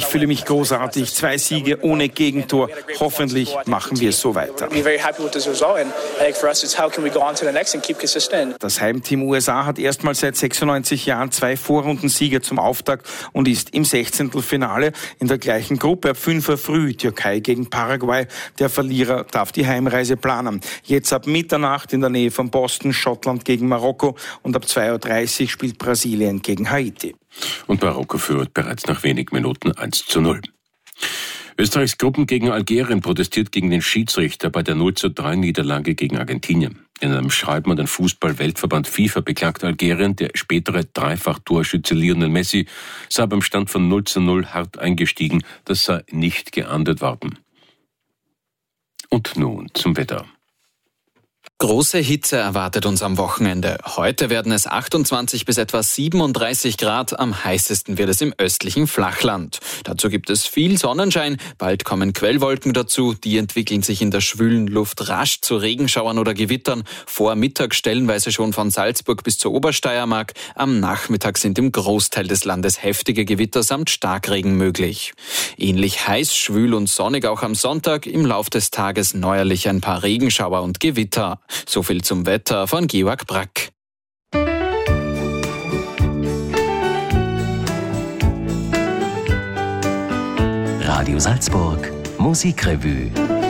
fühle mich großartig. 2 Siege ohne Gegentor. Hoffentlich machen wir es so weiter. Das Heimteam USA hat erstmals seit 96 Jahren 2 Vorrundensiege zum Auftakt und ist im 16. Finale in der gleichen Gruppe. Ab 5 Uhr früh Türkei gegen Paraguay. Der Verlierer darf die Heimreise planen. Jetzt ab Mitternacht in der Nähe von Boston Schottland gegen Marokko und ab 2:30 Uhr spielt Brasilien gegen Haiti. Und Marokko führt bereits nach wenigen Minuten 1:0. Österreichs Gruppen gegen Algerien protestiert gegen den Schiedsrichter bei der 0:3 Niederlage gegen Argentinien. In einem Schreiben an den Fußball-Weltverband FIFA beklagt Algerien, der spätere Dreifach-Torschütze Lionel Messi sei beim Stand von 0:0 hart eingestiegen. Das sei nicht geahndet worden. Und nun zum Wetter. Große Hitze erwartet uns am Wochenende. Heute werden es 28 bis etwa 37 Grad. Am heißesten wird es im östlichen Flachland. Dazu gibt es viel Sonnenschein. Bald kommen Quellwolken dazu. Die entwickeln sich in der schwülen Luft rasch zu Regenschauern oder Gewittern. Vor Mittag stellenweise schon von Salzburg bis zur Obersteiermark. Am Nachmittag sind im Großteil des Landes heftige Gewitter samt Starkregen möglich. Ähnlich heiß, schwül und sonnig auch am Sonntag. Im Lauf des Tages neuerlich ein paar Regenschauer und Gewitter. So viel zum Wetter von Georg Brack. Radio Salzburg, Musikrevue.